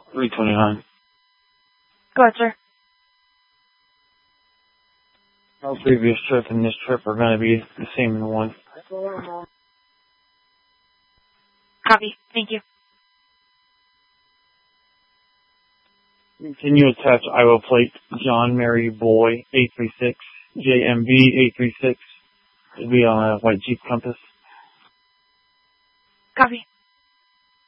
329. Go ahead, sir. Our previous trip and this trip are going to be the same in one. Copy. Thank you. Can you attach Iowa plate John Mary Boy 836, JMB 836? It'll be on a white Jeep Compass. Copy.